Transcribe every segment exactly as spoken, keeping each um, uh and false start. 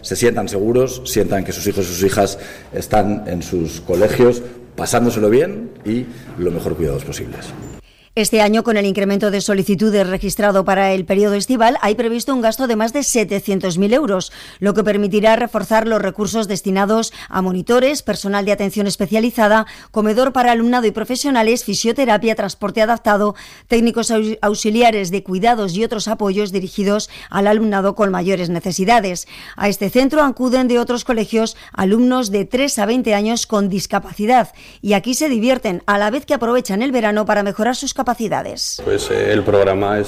se sientan seguros, sientan que sus hijos y sus hijas están en sus colegios pasándoselo bien y lo mejor cuidados posibles. Este año, con el incremento de solicitudes registrado para el periodo estival, hay previsto un gasto de más de setecientos mil euros, lo que permitirá reforzar los recursos destinados a monitores, personal de atención especializada, comedor para alumnado y profesionales, fisioterapia, transporte adaptado, técnicos auxiliares de cuidados y otros apoyos dirigidos al alumnado con mayores necesidades. A este centro acuden de otros colegios alumnos de tres a veinte años con discapacidad y aquí se divierten a la vez que aprovechan el verano para mejorar sus capacidades. Capacidades. Pues eh, el programa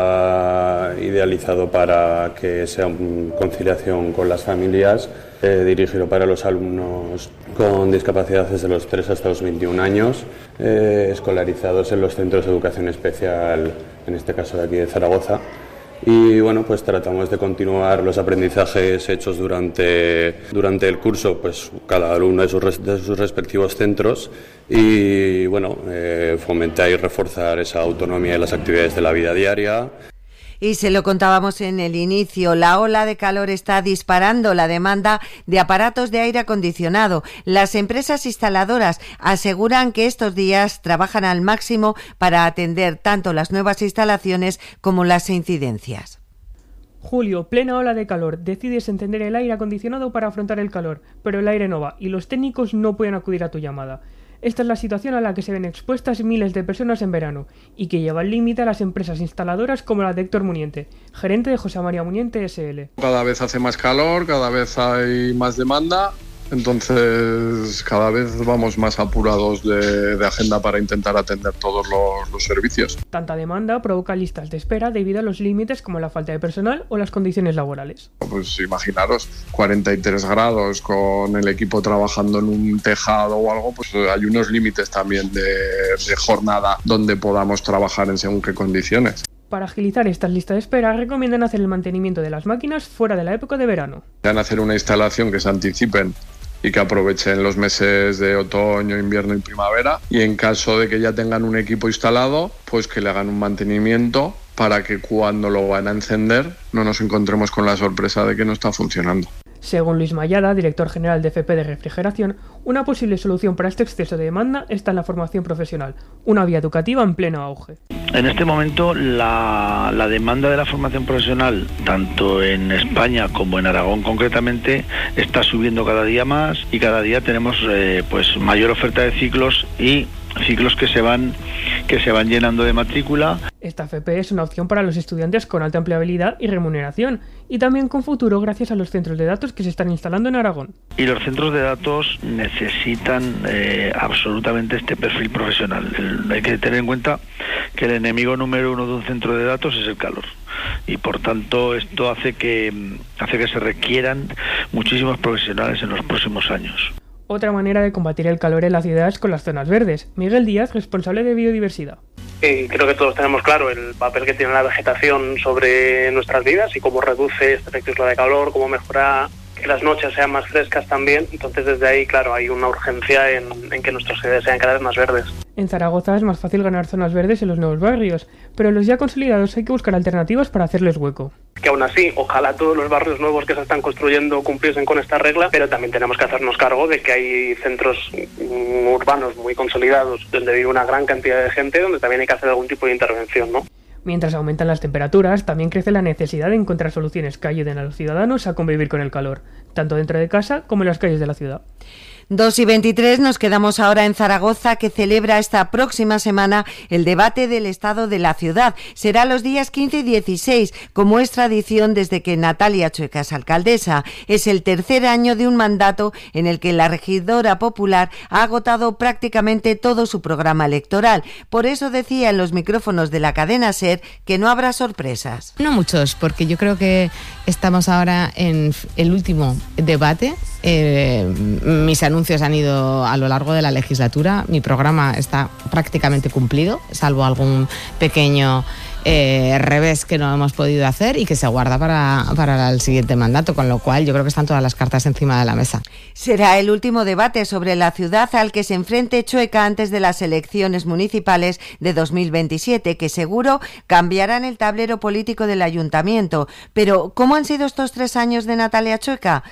está idealizado para que sea una conciliación con las familias, eh, dirigido para los alumnos con discapacidad desde los tres hasta los veintiún años, eh, escolarizados en los centros de educación especial, en este caso de aquí de Zaragoza. Y bueno, pues tratamos de continuar los aprendizajes hechos durante, durante el curso, pues cada alumno de sus, de sus respectivos centros y bueno, eh, fomentar y reforzar esa autonomía en las actividades de la vida diaria. Y se lo contábamos en el inicio, la ola de calor está disparando la demanda de aparatos de aire acondicionado. Las empresas instaladoras aseguran que estos días trabajan al máximo para atender tanto las nuevas instalaciones como las incidencias. Julio, plena ola de calor, decides encender el aire acondicionado para afrontar el calor, pero el aire no va y los técnicos no pueden acudir a tu llamada. Esta es la situación a la que se ven expuestas miles de personas en verano y que lleva al límite a las empresas instaladoras como la de Héctor Muniente, gerente de José María Muniente ese ele. Cada vez hace más calor, cada vez hay más demanda, entonces cada vez vamos más apurados de, de agenda para intentar atender todos los, los servicios. Tanta demanda provoca listas de espera debido a los límites como la falta de personal o las condiciones laborales. Pues imaginaros, cuarenta y tres grados con el equipo trabajando en un tejado o algo, pues hay unos límites también de, de jornada donde podamos trabajar en según qué condiciones. Para agilizar estas listas de espera, recomiendan hacer el mantenimiento de las máquinas fuera de la época de verano. Van a hacer una instalación que se anticipen y que aprovechen los meses de otoño, invierno y primavera, y en caso de que ya tengan un equipo instalado, pues que le hagan un mantenimiento para que cuando lo van a encender no nos encontremos con la sorpresa de que no está funcionando. Según Luis Mayada, director general de F P de Refrigeración, una posible solución para este exceso de demanda está en la formación profesional, una vía educativa en pleno auge. En este momento la, la demanda de la formación profesional, tanto en España como en Aragón concretamente, está subiendo cada día más y cada día tenemos eh, pues mayor oferta de ciclos y ciclos que se van que se van llenando de matrícula. Esta F P es una opción para los estudiantes con alta empleabilidad y remuneración y también con futuro gracias a los centros de datos que se están instalando en Aragón. Y los centros de datos necesitan eh, absolutamente este perfil profesional. El, hay que tener en cuenta que el enemigo número uno de un centro de datos es el calor y por tanto esto hace que hace que se requieran muchísimos profesionales en los próximos años. Otra manera de combatir el calor en la ciudad es con las zonas verdes. Miguel Díaz, responsable de biodiversidad. Sí, creo que todos tenemos claro el papel que tiene la vegetación sobre nuestras vidas y cómo reduce este efecto isla de calor, cómo mejora que las noches sean más frescas también. Entonces desde ahí, claro, hay una urgencia en, en que nuestras ciudades sean cada vez más verdes. En Zaragoza es más fácil ganar zonas verdes en los nuevos barrios, pero en los ya consolidados hay que buscar alternativas para hacerles hueco. Que aún así, ojalá todos los barrios nuevos que se están construyendo cumpliesen con esta regla, pero también tenemos que hacernos cargo de que hay centros urbanos muy consolidados donde vive una gran cantidad de gente, donde también hay que hacer algún tipo de intervención, ¿no? Mientras aumentan las temperaturas, también crece la necesidad de encontrar soluciones que ayuden a los ciudadanos a convivir con el calor, tanto dentro de casa como en las calles de la ciudad. dos y veintitrés, nos quedamos ahora en Zaragoza, que celebra esta próxima semana el debate del estado de la ciudad. Será los días quince y dieciséis, como es tradición desde que Natalia Chueca es alcaldesa. Es el tercer año de un mandato en el que la regidora popular ha agotado prácticamente todo su programa electoral. Por eso decía en los micrófonos de la cadena SER que no habrá sorpresas. No muchos, porque yo creo que estamos ahora en el último debate. Eh, mis anuncios han ido a lo largo de la legislatura, mi programa está prácticamente cumplido, salvo algún pequeño eh, revés que no hemos podido hacer y que se guarda para, para el siguiente mandato, con lo cual yo creo que están todas las cartas encima de la mesa. Será el último debate sobre la ciudad al que se enfrente Chueca antes de las elecciones municipales de dos mil veintisiete, que seguro cambiarán el tablero político del ayuntamiento. Pero, ¿cómo han sido estos tres años de Natalia Chueca?